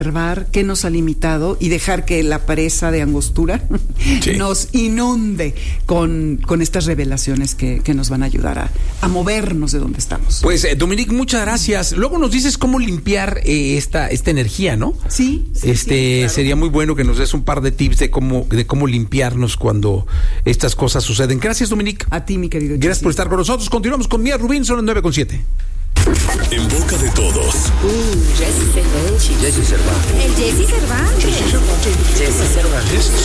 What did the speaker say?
observar qué nos ha limitado y dejar que la presa de Angostura nos inunde con estas revelaciones que nos van a ayudar a movernos de donde estamos. Pues, Dominique, muchas gracias. Luego nos dices cómo limpiar esta energía, ¿no? Sí. Claro. Sería muy bueno que nos des un par de tips de cómo limpiarnos cuando estas cosas suceden. Gracias, Dominique. A ti, mi querido. Gracias por estar con nosotros. Continuamos con Mía Rubín, son las 9:07. En boca de todos. Jesse Cervantes. El Jesse Cervantes. Jesse Cervantes.